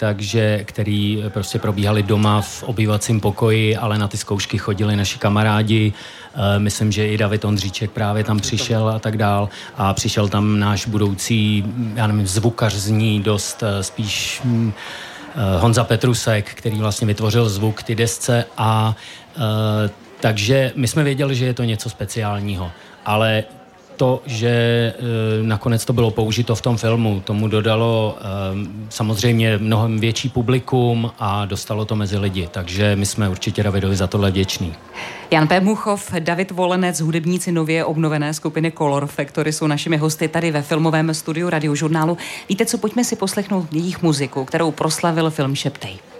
který prostě probíhaly doma v obývacím pokoji, ale na ty zkoušky chodili naši kamarádi. Myslím, že i David Ondříček právě tam přišel a tak dál. A přišel tam náš budoucí, já nevím, zvukař zní dost spíš Honza Petrusek, který vlastně vytvořil zvuk ty desce a takže my jsme věděli, že je to něco speciálního, ale to, že nakonec to bylo použito v tom filmu, tomu dodalo samozřejmě mnohem větší publikum a dostalo to mezi lidi, takže my jsme určitě Davidovi za tohle vděční. Jan P. Muchov, David Volenec, hudebníci nově obnovené skupiny Color Factory jsou našimi hosty tady ve filmovém studiu Radiožurnálu. Víte co, pojďme si poslechnout jejich muziku, kterou proslavil film Šeptej.